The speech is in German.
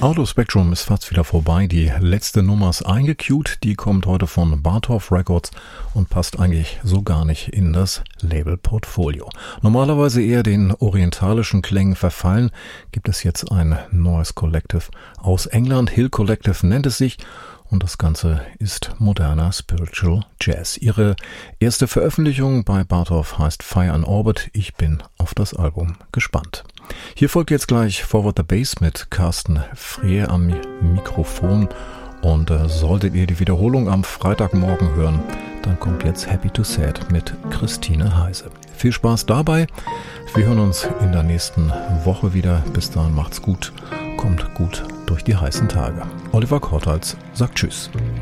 Audio Spectrum ist fast wieder vorbei. Die letzte Nummer ist eingecued. Die kommt heute von Barthoff Records und passt eigentlich so gar nicht in das Label-Portfolio. Normalerweise eher den orientalischen Klängen verfallen, gibt es jetzt ein neues Collective aus England. Hill Collective nennt es sich. Und das Ganze ist moderner Spiritual Jazz. Ihre erste Veröffentlichung bei Barthoff heißt Fire in Orbit. Ich bin auf das Album gespannt. Hier folgt jetzt gleich Forward the Bass mit Carsten Freer am Mikrofon. Und solltet ihr die Wiederholung am Freitagmorgen hören, dann kommt jetzt Happy to Sad mit Christine Heise. Viel Spaß dabei. Wir hören uns in der nächsten Woche wieder. Bis dahin macht's gut. Kommt gut durch die heißen Tage. Oliver Kortals sagt Tschüss.